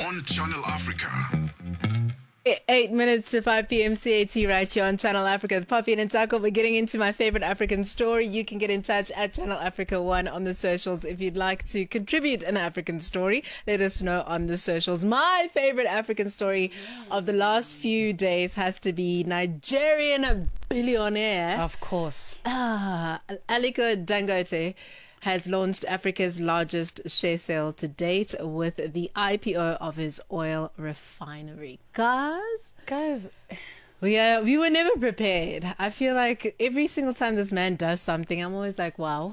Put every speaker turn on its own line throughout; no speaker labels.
on Channel Africa.
8 minutes to 5 p.m. CAT right here on Channel Africa with Poppy and Ntako. We're getting into my favorite African story. You can get in touch at Channel Africa 1 on the socials if you'd like to contribute an African story. Let us know on the socials. My favorite African story of the last few days has to be Nigerian billionaire.
Of course.
Aliko Dangote has launched Africa's largest share sale to date with the IPO of his oil refinery. Guys, we were never prepared. I feel like every single time this man does something, I'm always like, wow.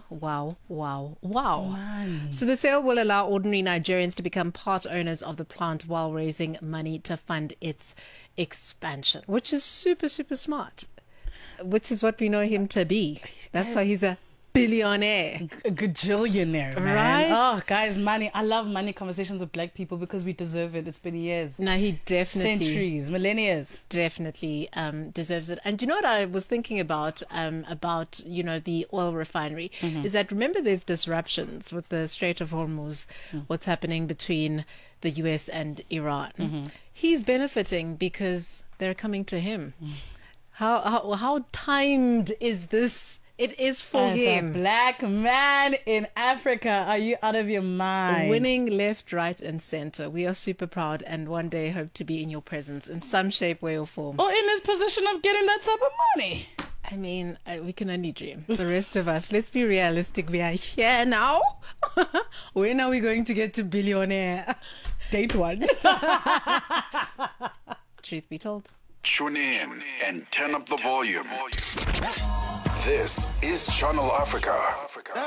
Man.
So the sale will allow ordinary Nigerians to become part owners of the plant while raising money to fund its expansion, which is super, super smart, which is what we know him to be. That's why he's a billionaire.
A gajillionaire, man.
Right?
Oh, guys, money. I love money conversations with black people because we deserve it. It's been years.
No, he definitely...
Centuries, millennia.
Definitely deserves it. And you know what I was thinking about the oil refinery is that, remember, there's disruptions with the Strait of Hormuz, what's happening between the US and Iran. He's benefiting because they're coming to him. How timed is this? It is for him.
A black man in Africa. Are you out of your mind?
Winning left, right, and center. We are super proud and one day hope to be in your presence in some shape, way, or form.
Or in his position of getting that type of money.
I mean, we can only dream. The rest of us, let's be realistic. We are here now. When are we going to get to billionaire?
Date one.
Truth be told.
Tune in and turn up the volume. This is Channel Africa.